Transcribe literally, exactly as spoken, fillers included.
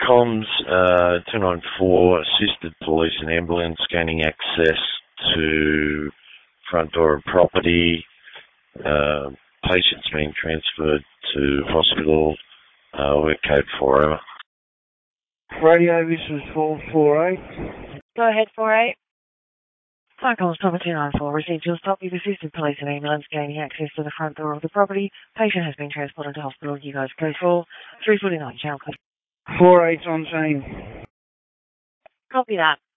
comms, uh, two nine four, assisted police and ambulance gaining access to front door of property. Uh, patient's being transferred to hospital. Uh, we're code four over. Radio, this is four four eight. Go ahead, four eight. Phone calls number two nine four. Received your stop. You've assisted police and ambulance gaining access to the front door of the property. Patient has been transported to hospital. You guys code four. three forty-nine, channel code. four eight on scene. Copy that.